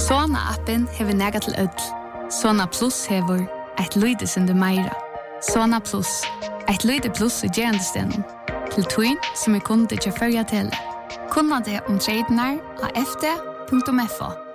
Sona-appen hever nega til ødel. Sona Plus hever et løydesende meira. Sona Plus, et løyde plus i gerandestenen. Til tøyn som kunde til førja til. Kunna det om tredjenar av fd.fo.